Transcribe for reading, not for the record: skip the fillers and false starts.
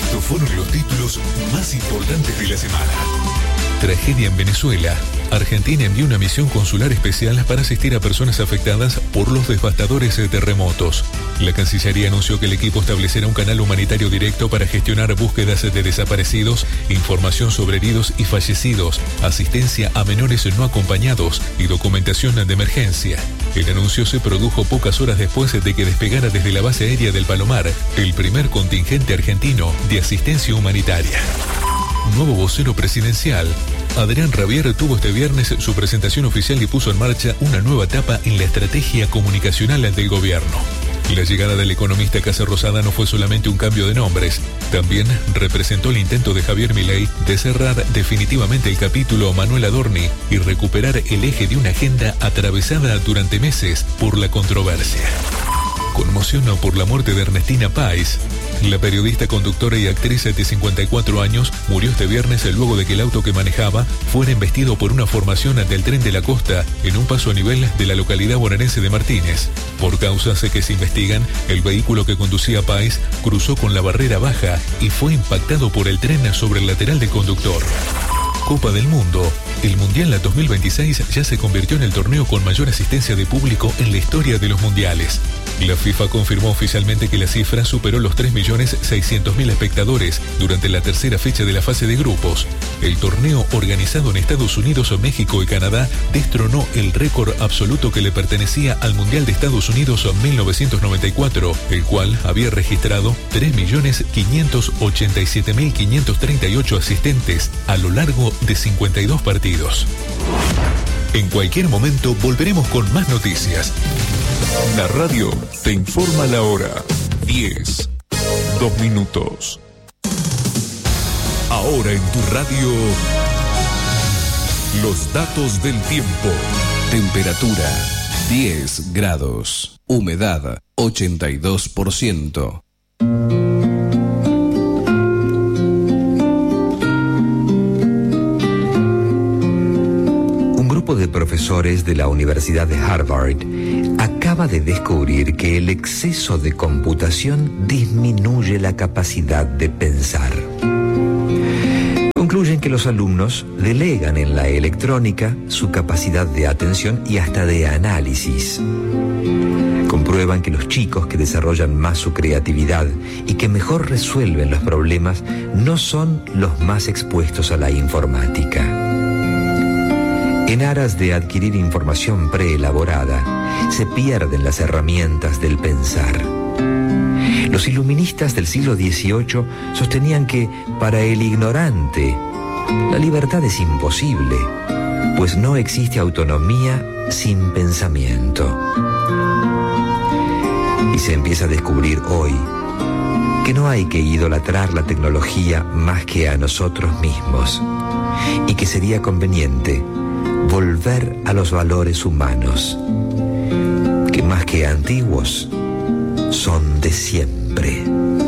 Estos fueron los títulos más importantes de la semana. Tragedia en Venezuela. Argentina envió una misión consular especial para asistir a personas afectadas por los devastadores terremotos. La Cancillería anunció que el equipo establecerá un canal humanitario directo para gestionar búsquedas de desaparecidos, información sobre heridos y fallecidos, asistencia a menores no acompañados y documentación de emergencia. El anuncio se produjo pocas horas después de que despegara desde la base aérea del Palomar el primer contingente argentino de asistencia humanitaria. Nuevo vocero presidencial. Adrián Rabier tuvo este viernes su presentación oficial y puso en marcha una nueva etapa en la estrategia comunicacional del gobierno. La llegada del economista Casa Rosada no fue solamente un cambio de nombres, también representó el intento de Javier Milei de cerrar definitivamente el capítulo Manuel Adorni y recuperar el eje de una agenda atravesada durante meses por la controversia. Conmoción por la muerte de Ernestina Páez. La periodista, conductora y actriz de 54 años murió este viernes luego de que el auto que manejaba fuera embestido por una formación del Tren de la Costa en un paso a nivel de la localidad bonaerense de Martínez. Por causas que se investigan, el vehículo que conducía Páez cruzó con la barrera baja y fue impactado por el tren sobre el lateral del conductor. Copa del Mundo. El Mundial 2026 ya se convirtió en el torneo con mayor asistencia de público en la historia de los mundiales. La FIFA confirmó oficialmente que la cifra superó los 3.600.000 espectadores durante la tercera fecha de la fase de grupos. El torneo, organizado en Estados Unidos, México y Canadá, destronó el récord absoluto que le pertenecía al Mundial de Estados Unidos 1994, el cual había registrado 3.587.538 asistentes a lo largo de 52 partidos. En cualquier momento volveremos con más noticias. La radio te informa la hora. 10, 2 minutos. Ahora en tu radio, los datos del tiempo. Temperatura 10 grados. Humedad 82%. De profesores de la Universidad de Harvard acaba de descubrir que el exceso de computación disminuye la capacidad de pensar. Concluyen que los alumnos delegan en la electrónica su capacidad de atención y hasta de análisis. Comprueban que los chicos que desarrollan más su creatividad y que mejor resuelven los problemas no son los más expuestos a la informática. En aras de adquirir información preelaborada, se pierden las herramientas del pensar. Los iluministas del siglo XVIII sostenían que, para el ignorante, la libertad es imposible, pues no existe autonomía sin pensamiento. Y se empieza a descubrir hoy que no hay que idolatrar la tecnología más que a nosotros mismos, y que sería conveniente volver a los valores humanos, que más que antiguos, son de siempre.